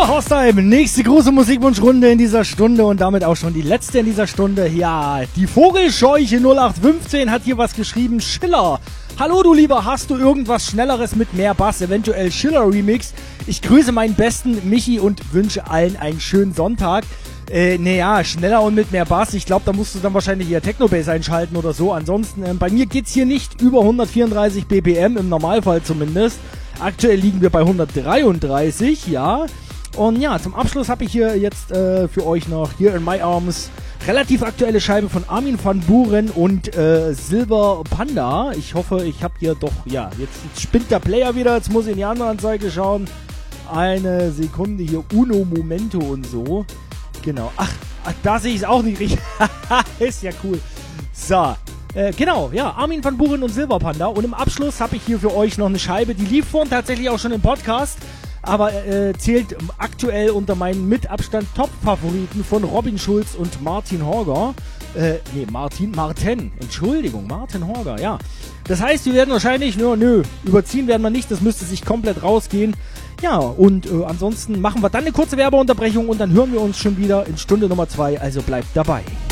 Horstheim, nächste große Musikwunschrunde in dieser Stunde und damit auch schon die letzte in dieser Stunde. Ja, die Vogelscheuche 0815 hat hier was geschrieben. Schiller. Hallo du Lieber, hast du irgendwas Schnelleres mit mehr Bass, eventuell Schiller Remix? Ich grüße meinen besten Michi und wünsche allen einen schönen Sonntag. Naja, schneller und mit mehr Bass. Ich glaube, da musst du dann wahrscheinlich hier Techno-Bass einschalten oder so. Ansonsten, bei mir geht's hier nicht über 134 BPM, im Normalfall zumindest. Aktuell liegen wir bei 133, ja. Und ja, zum Abschluss habe ich hier jetzt für euch noch Here in My Arms relativ aktuelle Scheibe von Armin van Buuren und Silver Panda. Ich hoffe, ich habe hier doch, ja, jetzt spinnt der Player wieder, jetzt muss ich in die andere Anzeige schauen. Eine Sekunde hier, Uno Momento und so. Genau, ach da sehe ich es auch nicht richtig. Ist ja cool. So, genau, ja, Armin van Buuren und Silver Panda. Und im Abschluss habe ich hier für euch noch eine Scheibe, die lief vorhin tatsächlich auch schon im Podcast, aber zählt aktuell unter meinen mit Abstand Top-Favoriten von Robin Schulz und Martin Horger. Martin Horger, ja. Das heißt, wir werden wahrscheinlich, überziehen werden wir nicht, das müsste sich komplett rausgehen. Ja, und ansonsten machen wir dann eine kurze Werbeunterbrechung und dann hören wir uns schon wieder in Stunde Nummer 2, also bleibt dabei.